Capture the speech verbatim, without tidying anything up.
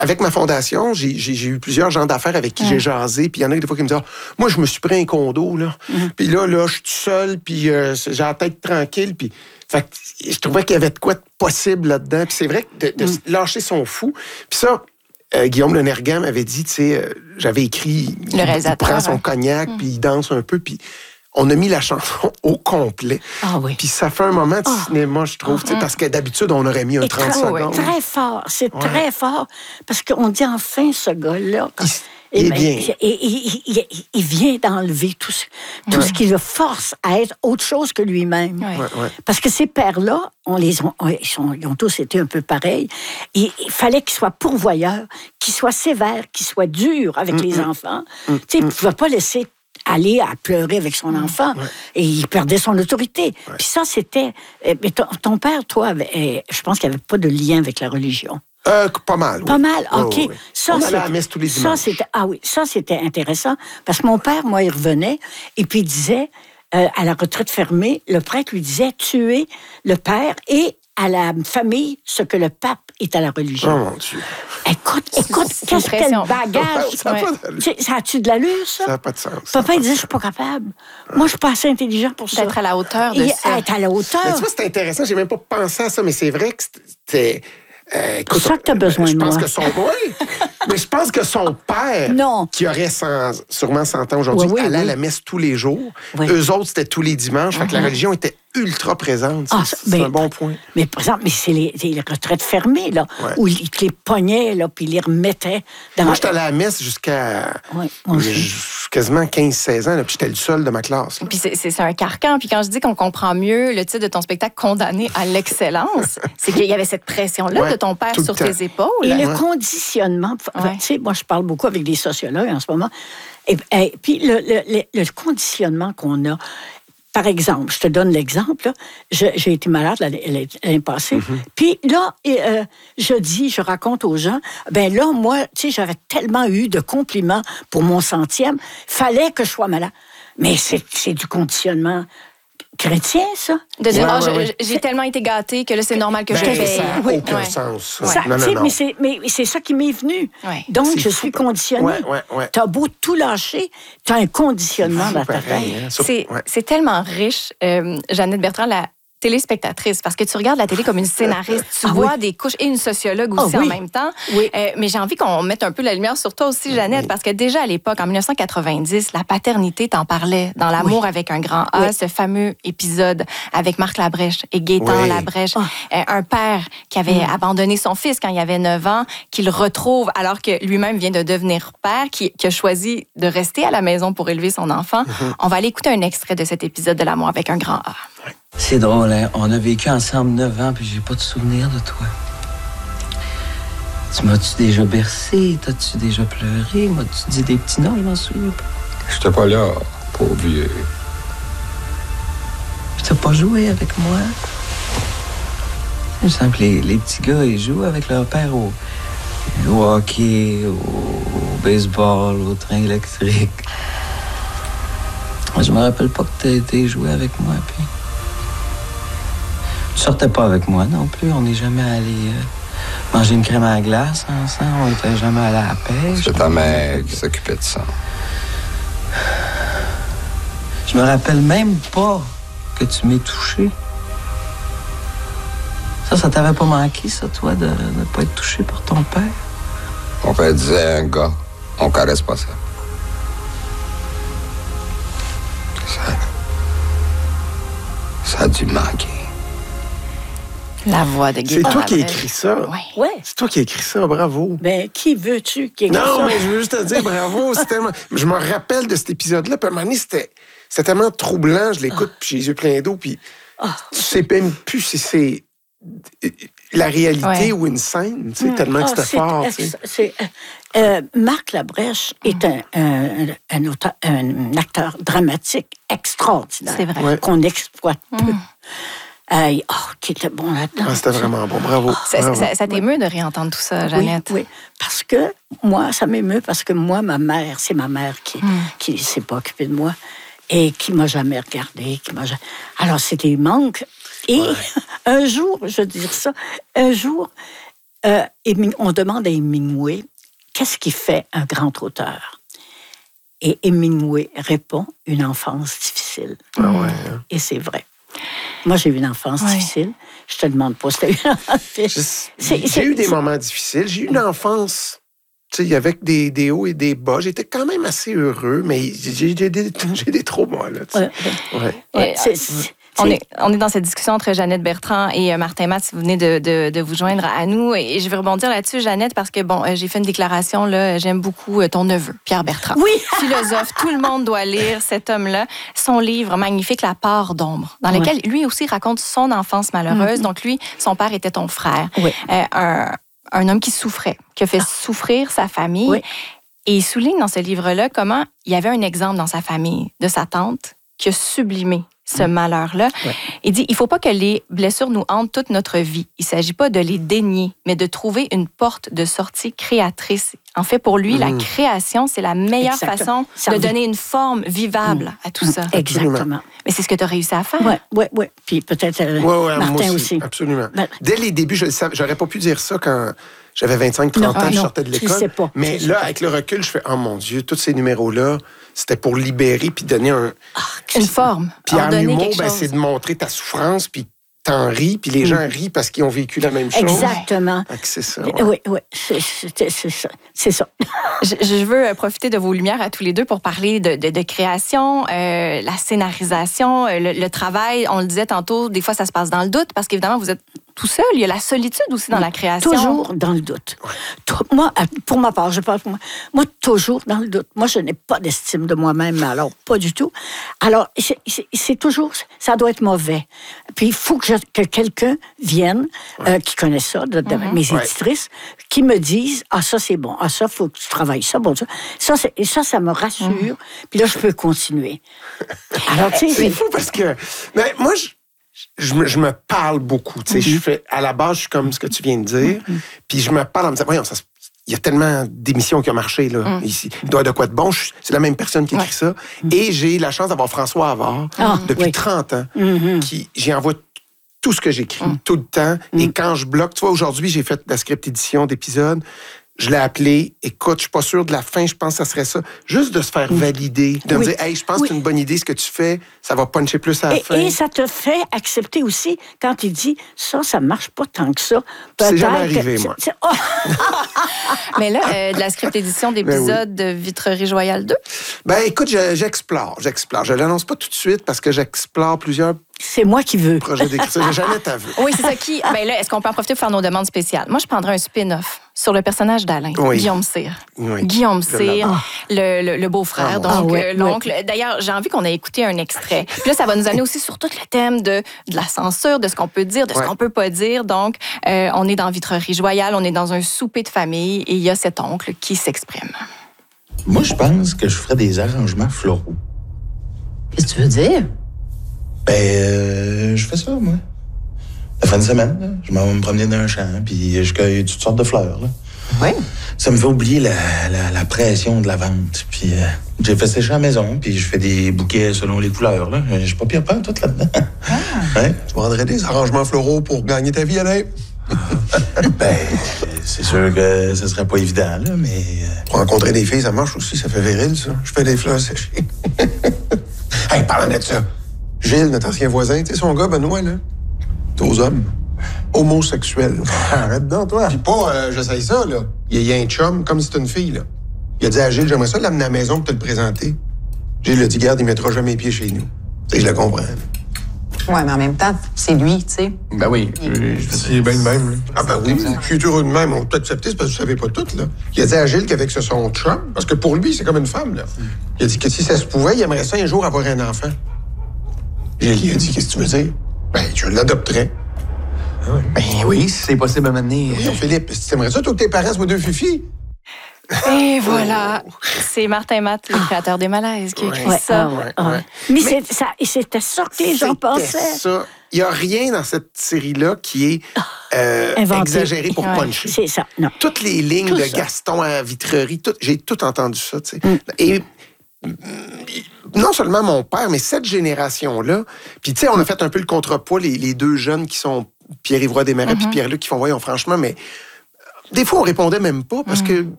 avec ma fondation, j'ai, j'ai, j'ai eu plusieurs gens d'affaires avec qui mmh. j'ai jasé, puis il y en a des fois qui me disent « Moi, je me suis pris un condo, là. Mmh. Puis là, là, je suis tout seul, puis euh, j'ai la tête tranquille, puis... » Fait que je trouvais qu'il y avait de quoi de possible là-dedans. Puis c'est vrai que de, de mmh. lâcher son fou. Puis ça, euh, Guillaume Lenergan m'avait dit, tu sais, euh, j'avais écrit... Le réalisateur. Il prend son cognac, mmh. puis il danse un peu, puis... On a mis la chanson au complet. Ah oui. Puis ça fait un moment de oh. cinéma, je trouve. Oh. Parce que d'habitude, on aurait mis un Et trente très, secondes. Très fort. C'est ouais. très fort. Parce qu'on dit enfin, ce gars-là... Il, il est ben, bien. Et, et, il, il, il vient d'enlever tout, ce, tout ouais. ce qui le force à être autre chose que lui-même. Ouais. Ouais, ouais. Parce que ces pères-là, on les ont, ils, sont, ils ont tous été un peu pareils. Et il fallait qu'ils soient pourvoyeurs, qu'ils soient sévères, qu'ils soient durs avec mm-hmm. les enfants. Mm-hmm. Tu sais, il ne pouvait pas laisser... aller à pleurer avec son enfant. Ouais. Et il perdait son autorité. Ouais. Puis ça, c'était... Mais ton, ton père, toi, avait, je pense qu'il n'y avait pas de lien avec la religion. Euh, pas mal, oui. Pas mal, OK. Oh, oui. Ça, on allait à la messe tous les dimanches. Ça, c'était, ah oui, ça, c'était intéressant. Parce que mon père, moi, il revenait et puis il disait, euh, à la retraite fermée, le prêtre lui disait, tuer le père et à la famille ce que le pape est à la religion. Oh mon Dieu. Écoute, écoute, qu'est-ce quel bagage. Ça, ouais. ça a-tu de l'allure, ça? Ça n'a pas de sens. Papa, il disait, je suis pas capable. Moi, je suis pas assez intelligent pour ça. D'être à la hauteur de et, ça. Être à la hauteur. Mais tu vois, c'est intéressant. J'ai même pas pensé à ça, mais c'est vrai que c'était... Euh, c'est pour ça que tu as besoin je de pense moi. Que son, oui, mais je pense que son père, non. qui aurait cent, sûrement cent ans aujourd'hui, oui, oui, allait oui. à la messe tous les jours. Oui. Eux autres, c'était tous les dimanches. Uh-huh. Fait que la religion était ultra présente. C'est, ah, c'est mais, un bon point. Mais par exemple, mais c'est les, les retraites fermées, là, ouais. où ils les pognaient, là, puis ils les remettaient dans... Moi, j'étais allé à la messe jusqu'à ouais, quasiment quinze seize ans, là, puis j'étais le seul de ma classe. Là. Puis c'est, c'est, c'est un carcan. Puis quand je dis qu'on comprend mieux le titre de ton spectacle, Condamné à l'excellence, c'est qu'il y avait cette pression-là ouais, de ton père sur tes épaules. Et ouais. le conditionnement... Ouais. Tu sais, moi, je parle beaucoup avec des sociologues en ce moment. Et, et puis, le, le, le conditionnement qu'on a... Par exemple, je te donne l'exemple, là, je, j'ai été malade l'année, l'année passée, mm-hmm. puis là, euh, je dis, je raconte aux gens, ben là, moi, tu sais, j'avais tellement eu de compliments pour mon centième, fallait que je sois malade. Mais c'est, c'est du conditionnement chrétien, ça. De dire, ouais, oh, ouais, je, ouais. j'ai tellement été gâtée que là, c'est normal que ben, je paye. Ça n'a oui. aucun ouais. sens. Ouais. Ça, non, non, non. Mais, c'est, mais c'est ça qui m'est venu. Ouais. Donc, c'est je fou, suis conditionnée. Ouais, ouais, ouais. Tu as beau tout lâcher, tu as un conditionnement dans ta tête. Hein. C'est, ouais. c'est tellement riche. Euh, Jeannette Bertrand, la téléspectatrice, parce que tu regardes la télé comme une scénariste, tu ah, vois oui. des couches, et une sociologue aussi ah, oui. en même temps. Oui. Euh, mais j'ai envie qu'on mette un peu la lumière sur toi aussi, Jeannette, oui. parce que déjà à l'époque, en dix-neuf cent quatre-vingt-dix, la paternité t'en parlait dans L'amour oui. avec un grand A, oui. ce fameux épisode avec Marc Labrèche et Gaétan oui. Labrèche, oh. euh, un père qui avait mm. abandonné son fils quand il avait neuf ans, qu'il retrouve alors que lui-même vient de devenir père, qui, qui a choisi de rester à la maison pour élever son enfant. Mm-hmm. On va aller écouter un extrait de cet épisode de L'amour avec un grand A. Oui. C'est drôle, hein? On a vécu ensemble neuf ans, puis j'ai pas de souvenir de toi. Tu m'as-tu déjà bercé? T'as-tu déjà pleuré? M'as-tu dit des petits noms? Je m'en souviens pas. J'étais pas là, pauvre vieux. Puis t'as pas joué avec moi? Il me semble que les, les petits gars, ils jouent avec leur père au, au hockey, au, au baseball, au train électrique. Je me rappelle pas que t'as été jouer avec moi, puis... Tu sortais pas avec moi non plus. On n'est jamais allé euh, manger une crème à la glace ensemble. On n'était jamais allé à la pêche. C'est ta mère qui s'occupait de ça. Je me rappelle même pas que tu m'aies touché. Ça, ça t'avait pas manqué, ça, toi, de ne pas être touché par ton père? Mon père disait, un gars, on caresse pas ça. Ça... Ça a dû manquer. La voix de Gaétan. C'est toi qui as écrit ça. Oui. Ouais. C'est toi qui as écrit ça, bravo. Ben, qui veux-tu qui écrit ça? Non, mais je veux juste te dire bravo. C'est tellement... Je me rappelle de cet épisode-là, puis à un moment donné, c'était, c'était tellement troublant. Je l'écoute, puis j'ai les yeux pleins d'eau, puis oh. tu sais même plus si c'est la réalité ouais. ou une scène, tu sais, mmh. tellement oh, que c'était c'est, fort. C'est, c'est, c'est, euh, Marc Labrèche mmh. est un, un, un, auteur, un acteur dramatique extraordinaire. C'est vrai. Ouais. Qu'on exploite mmh. peu. Euh, oh, qui était bon là-dedans. Ah, c'était vraiment bon, bravo. Ça, bravo. ça, ça t'émeut de réentendre tout ça, Jeannette? Oui, oui, parce que moi, ça m'émeut parce que moi, ma mère, c'est ma mère qui ne mm. qui s'est pas occupée de moi et qui m'a jamais regardée. Qui m'a jamais... Alors, c'est des manques. Et ouais. un jour, je veux dire ça, un jour, euh, on demande à Hemingway, qu'est-ce qui fait un grand auteur? Et Hemingway répond, une enfance difficile. Ah ouais. Et c'est vrai. Moi, j'ai eu une enfance ouais. difficile. Je te demande pas si tu as eu une enfance difficile. J'ai, j'ai eu des moments difficiles. J'ai eu une enfance, tu sais, avec des, des hauts et des bas. J'étais quand même assez heureux, mais j'ai, j'ai, des, j'ai des traumas, là, tu sais. Ouais. Ouais. Ouais, c'est, c'est, On est, on est dans cette discussion entre Jeannette Bertrand et Martin Matt, si vous venez de, de, de vous joindre à nous. Et je vais rebondir là-dessus, Jeannette, parce que, bon, j'ai fait une déclaration, là, j'aime beaucoup ton neveu, Pierre Bertrand. Oui! Philosophe, tout le monde doit lire cet homme-là. Son livre magnifique, La part d'ombre, dans lequel ouais. lui aussi raconte son enfance malheureuse. Mm-hmm. Donc, lui, son père était ton frère. Oui. Euh, un, un homme qui souffrait, qui a fait ah. souffrir sa famille. Oui. Et il souligne dans ce livre-là comment il y avait un exemple dans sa famille de sa tante qui a sublimé ce malheur-là. Ouais. Il dit, il ne faut pas que les blessures nous hantent toute notre vie. Il ne s'agit pas de les dénier, mais de trouver une porte de sortie créatrice. En fait, pour lui, mmh. la création, c'est la meilleure Exactement. façon ça de revient. donner une forme vivable mmh. à tout ça. Exactement. Mais c'est ce que tu as réussi à faire. Oui, oui, oui. Puis peut-être euh, ouais, ouais, Martin moi aussi. aussi. Absolument. Ben, dès les débuts, je savais, j'aurais pas pu dire ça quand j'avais vingt-cinq trente ans, non, je sortais de l'école. sais pas, mais là, avec le recul, je fais, oh mon Dieu, tous ces numéros-là, c'était pour libérer puis donner un... Oh, une forme. Puis en humour, ben, c'est de montrer ta souffrance, puis t'en ris, puis les gens rient parce qu'ils ont vécu la même chose. Exactement. Fait que c'est ça. Ouais. Oui, oui, c'est, c'est, c'est ça. C'est ça. je, je veux profiter de vos lumières à tous les deux pour parler de, de, de création, euh, la scénarisation, le, le travail. On le disait tantôt, des fois, ça se passe dans le doute parce qu'évidemment, vous êtes tout seul. Il y a la solitude aussi dans la création. Toujours dans le doute. Ouais. Moi, pour ma part, je parle pour moi. Moi, toujours dans le doute. Moi, je n'ai pas d'estime de moi-même, alors pas du tout. Alors, c'est, c'est, c'est toujours, ça doit être mauvais. Puis, il faut que, je, que quelqu'un vienne, ouais. euh, qui connaît ça, de, de mm-hmm. mes éditrices, ouais. qui me disent, ah, ça, c'est bon. Ah, ça, il faut que tu travailles ça. Bon, ça, ça, c'est, et ça, ça me rassure. Mm-hmm. Puis là, je peux continuer. Alors, tu sais... C'est fou parce que... Mais moi, je... Je me, je me parle beaucoup. Tu sais, mm-hmm. je fais, à la base, je suis comme ce que tu viens de dire. Mm-hmm. Puis je me parle en me disant, voyons, ça, il y a tellement d'émissions qui ont marché, là. Mm. Ici. Il doit y avoir de quoi de bon. Je, c'est la même personne qui écrit ouais. ça. Mm-hmm. Et j'ai la chance d'avoir François Havard ah, depuis oui. trente ans. Mm-hmm. Qui, j'y envoie tout ce que j'écris, mm. tout le temps. Mm. Et quand je bloque, tu vois, aujourd'hui, j'ai fait la script édition d'épisodes. Je l'ai appelé, écoute, je suis pas sûr de la fin, je pense que ça serait ça. Juste de se faire valider, de oui. me dire, hey, je pense oui. que c'est une bonne idée ce que tu fais, ça va puncher plus à la et, fin. Et ça te fait accepter aussi quand il dit, ça, ça marche pas tant que ça. C'est jamais arrivé, que... moi. C'est... Oh! Mais là, euh, de la script édition d'épisode ben oui. de Vitrerie Joyale deux? Ben écoute, je, j'explore, j'explore. Je l'annonce pas tout de suite parce que j'explore plusieurs C'est moi qui veux. projets d'écriture. J'ai jamais ta vue. Oui, c'est ça qui... Ben là, est-ce qu'on peut en profiter pour faire nos demandes spéciales? Moi, je prendrais un spin-off sur le personnage d'Alain, oui. Guillaume Cyr. Oui. Guillaume Cyr, oh. le, le, le beau-frère, oh, donc ah, ouais, euh, l'oncle. ouais. D'ailleurs, j'ai envie qu'on ait écouté un extrait. Puis là, ça va nous amener aussi sur tout le thème de, de la censure, de ce qu'on peut dire, de ouais. ce qu'on peut pas dire. Donc, euh, on est dans Vitrerie Joyale, on est dans un souper de famille et il y a cet oncle qui s'exprime. Moi, je pense que je ferais des arrangements floraux. Qu'est-ce que tu veux dire? Ben, euh, je fais ça, moi. La fin de semaine, là, je m'en vais me promener dans un champ, puis je cueille toutes sortes de fleurs, là. Oui. Ça me fait oublier la, la, la pression de la vente. Puis euh, j'ai fait sécher à la maison, puis je fais des bouquets selon les couleurs, là. J'ai pas pire peur, tout là-dedans. Ah. Ouais. Tu vendrais des arrangements floraux pour gagner ta vie, Alain? Ben, c'est sûr que ce serait pas évident, là, mais... Euh... Pour rencontrer des filles, ça marche aussi, ça fait viril, ça. Je fais des fleurs séchées. Hey, parlant de ça, Gilles, notre ancien voisin, tu sais, son gars, Benoît, là, t'es aux hommes. Homosexuel. Arrête donc, toi. Puis pas, euh, j'essaye ça, là. Il y a un chum, comme si c'était une fille, là. Il a dit à Gilles, j'aimerais ça l'amener à la maison pour te le présenter. Gilles a dit, garde, il mettra jamais les pieds chez nous. Tu sais, je le comprends. Ouais, mais en même temps, c'est lui, tu sais. Ben oui. C'est bien de même, là. Ah ben oui, je suis heureux de même. On peut accepter, c'est parce que vous savez pas tout, là. Il a dit à Gilles qu'avec ce son chum, parce que pour lui, c'est comme une femme, là. Il a dit que si ça se pouvait, il aimerait ça un jour avoir un enfant. Gilles, il a dit, qu'est-ce que tu veux dire? Ben, je l'adopterais. Ah oui. Ben oui, si c'est possible à m'amener. Oui, Philippe, si tu aimerais ça, toi que tes parents soient deux fifis? Et voilà, c'est Martin Matt, le créateur des Malaises, qui a écrit ouais, ça. ouais, ouais, ouais. Mais, Mais c'est, ça, c'était ça que les gens pensaient. Ça. Il n'y a rien dans cette série-là qui est euh, exagéré pour ouais, puncher. C'est ça, non. Toutes les lignes tout de ça. Gaston à Vitrerie, tout, j'ai tout entendu ça, tu sais. Mm. Et non seulement mon père, mais cette génération-là, puis tu sais, on a fait un peu le contrepoids, les, les deux jeunes qui sont Pierre-Yves Roy Desmarais mm-hmm. puis Pierre-Luc qui font, voyons, franchement, mais des fois, on répondait même pas parce Mm. que